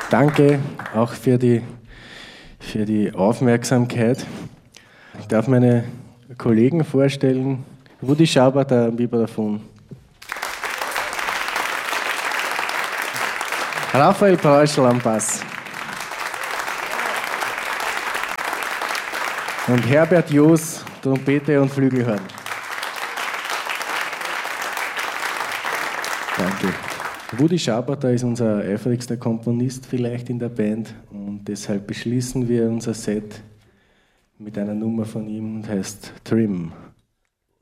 Danke auch für die Aufmerksamkeit. Ich darf meine Kollegen vorstellen. Rudi Schaubert am Vibraphon. Raphael Preuschel am Bass. Und Herbert Joos, Trompete und Flügelhorn. Danke. Rudi Schaberter ist unser eifrigster Komponist vielleicht in der Band und deshalb beschließen wir unser Set mit einer Nummer von ihm und heißt Trim.